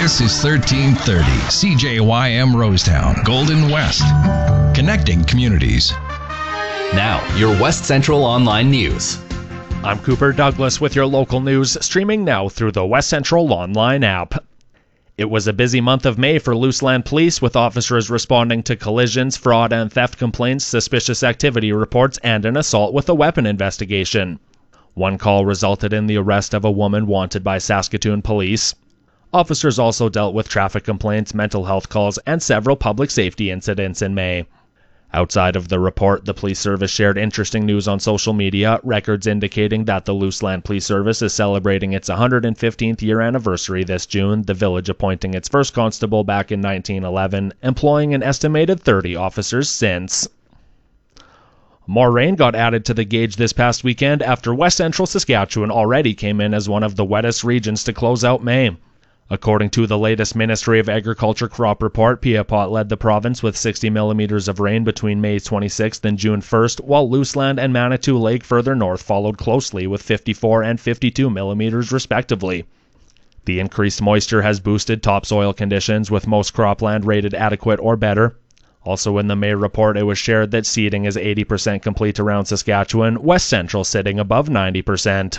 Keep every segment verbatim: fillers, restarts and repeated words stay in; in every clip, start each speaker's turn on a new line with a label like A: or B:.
A: This is thirteen thirty C J Y M Rosetown, Golden West, connecting communities.
B: Now, your West Central Online News.
C: I'm Cooper Douglas with your local news, streaming now through the West Central Online app. It was a busy month of May for Luseland Police, with officers responding to collisions, fraud and theft complaints, suspicious activity reports, and an assault with a weapon investigation. One call resulted in the arrest of a woman wanted by Saskatoon Police. Officers also dealt with traffic complaints, mental health calls, and several public safety incidents in May. Outside of the report, the police service shared interesting news on social media, records indicating that the Luseland Police Service is celebrating its one hundred fifteenth year anniversary this June, the village appointing its first constable back in nineteen eleven, employing an estimated thirty officers since. More rain got added to the gauge this past weekend after West Central Saskatchewan already came in as one of the wettest regions to close out May. According to the latest Ministry of Agriculture crop report, Piapot led the province with sixty millimeters of rain between May twenty-sixth and June first, while Luseland and Manitou Lake further north followed closely with fifty-four and fifty-two millimeters respectively. The increased moisture has boosted topsoil conditions, with most cropland rated adequate or better. Also in the May report, it was shared that seeding is eighty percent complete around Saskatchewan, West Central sitting above ninety percent.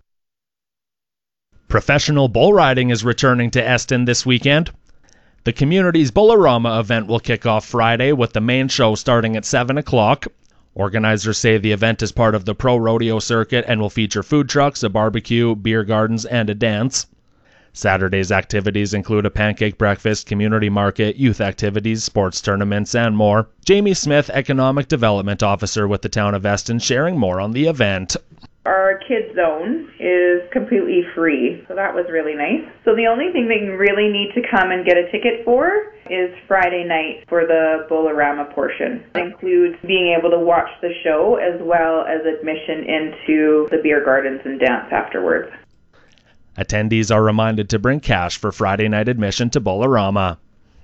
C: Professional bull riding is returning to Eston this weekend. The community's Bullarama event will kick off Friday, with the main show starting at seven o'clock. Organizers say the event is part of the pro rodeo circuit and will feature food trucks, a barbecue, beer gardens, and a dance. Saturday's activities include a pancake breakfast, community market, youth activities, sports tournaments, and more. Jamie Smith, Economic Development Officer with the town of Eston, sharing more on the event.
D: Our kids zone is completely free, so that was really nice. So the only thing that you really need to come and get a ticket for is Friday night for the Bullarama portion. It includes being able to watch the show as well as admission into the beer gardens and dance afterwards.
C: Attendees are reminded to bring cash for Friday night admission to Bullarama.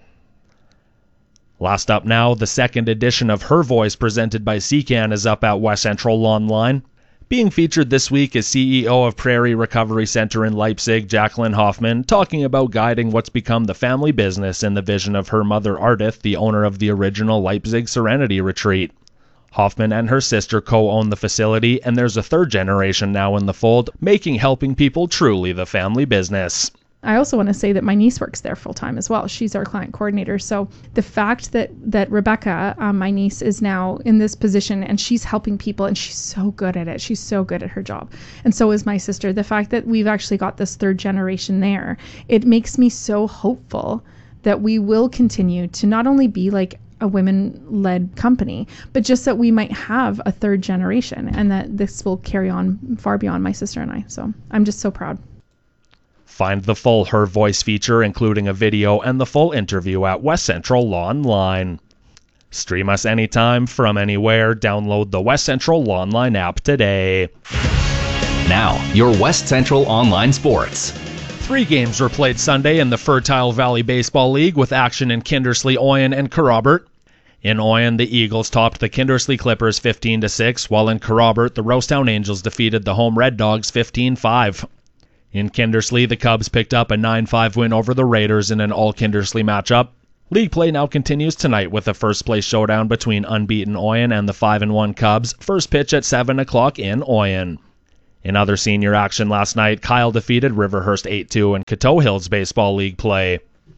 C: Last up now, the second edition of Her Voice presented by C C A N is up at West Central Online. Being featured this week is C E O of Prairie Recovery Center in Leipzig, Jacqueline Hoffman, talking about guiding what's become the family business in the vision of her mother Ardith, the owner of the original Leipzig Serenity Retreat. Hoffman and her sister co-own the facility, and there's a third generation now in the fold, making helping people truly the family business.
E: I also want to say that my niece works there full time as well. She's our client coordinator. So the fact that, that Rebecca, um, my niece, is now in this position and she's helping people and she's so good at it. She's so good at her job. And so is my sister. The fact that we've actually got this third generation there, it makes me so hopeful that we will continue to not only be like a women-led company, but just that we might have a third generation and that this will carry on far beyond my sister and I. So I'm just so proud.
C: Find the full Her Voice feature, including a video and the full interview, at West Central Online. Stream us anytime, from anywhere. Download the West Central Online app today.
B: Now, your West Central Online Sports.
C: Three games were played Sunday in the Fertile Valley Baseball League, with action in Kindersley, Oyen, and Kerrobert. In Oyen, the Eagles topped the Kindersley Clippers fifteen to six, while in Kerrobert, the Rosetown Angels defeated the home Red Dogs fifteen five. In Kindersley, the Cubs picked up a nine five win over the Raiders in an all-Kindersley matchup. League play now continues tonight with a first-place showdown between unbeaten Oyen and the five and one Cubs. First pitch at seven o'clock in Oyen. In other senior action last night, Kyle defeated Riverhurst eight two in Coteau Hills Baseball League play.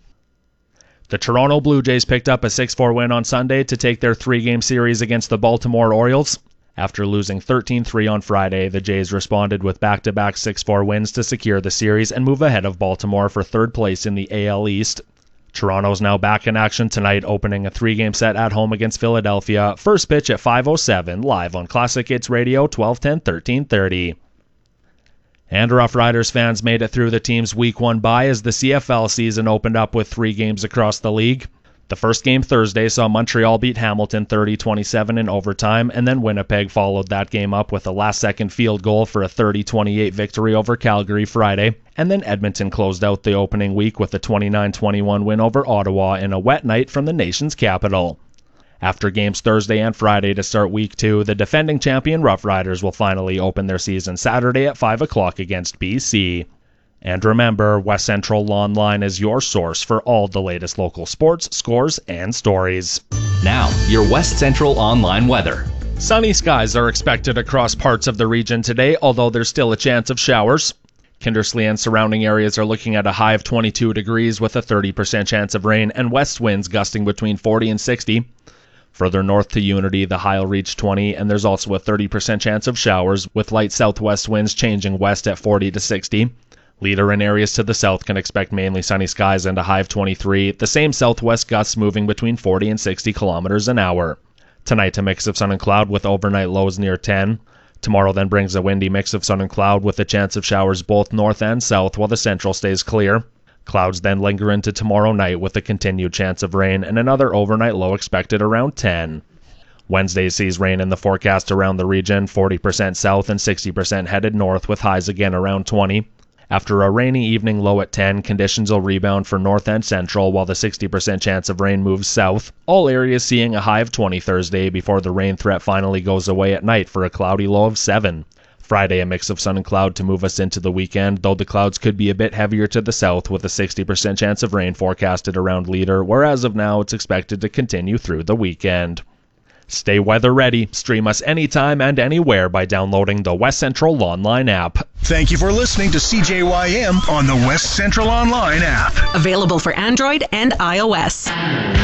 C: The Toronto Blue Jays picked up a six four win on Sunday to take their three-game series against the Baltimore Orioles. After losing thirteen three on Friday, the Jays responded with back-to-back six four wins to secure the series and move ahead of Baltimore for third place in the A L East. Toronto's now back in action tonight, opening a three-game set at home against Philadelphia. First pitch at five oh seven, live on Classic Hits Radio, twelve ten, thirteen thirty. And Rough Riders fans made it through the team's Week one bye as the C F L season opened up with three games across the league. The first game Thursday saw Montreal beat Hamilton thirty twenty-seven in overtime, and then Winnipeg followed that game up with a last-second field goal for a thirty twenty-eight victory over Calgary Friday. And then Edmonton closed out the opening week with a twenty-nine twenty-one win over Ottawa in a wet night from the nation's capital. After games Thursday and Friday to start Week two, the defending champion Rough Riders will finally open their season Saturday at five o'clock against B C. And remember, West Central Lawn Line is your source for all the latest local sports, scores, and stories.
B: Now, your West Central Online weather.
C: Sunny skies are expected across parts of the region today, although there's still a chance of showers. Kindersley and surrounding areas are looking at a high of twenty-two degrees with a thirty percent chance of rain and west winds gusting between forty and sixty. Further north to Unity, the high will reach twenty, and there's also a thirty percent chance of showers, with light southwest winds changing west at forty to sixty. Leader and areas to the south can expect mainly sunny skies and a high of twenty-three, the same southwest gusts moving between forty and sixty kilometers an hour. Tonight, a mix of sun and cloud with overnight lows near ten. Tomorrow then brings a windy mix of sun and cloud with a chance of showers both north and south, while the central stays clear. Clouds then linger into tomorrow night with a continued chance of rain and another overnight low expected around ten. Wednesday sees rain in the forecast around the region, forty percent south and sixty percent headed north with highs again around twenty. After a rainy evening low at ten, conditions will rebound for north and central while the sixty percent chance of rain moves south. All areas seeing a high of twenty Thursday before the rain threat finally goes away at night for a cloudy low of seven. Friday, a mix of sun and cloud to move us into the weekend, though the clouds could be a bit heavier to the south with a sixty percent chance of rain forecasted around Leader, where as of now it's expected to continue through the weekend. Stay weather ready. Stream us anytime and anywhere by downloading the West Central Lawn Line app.
F: Thank you for listening to C J Y M on the West Central Online app.
G: Available for Android and iOS.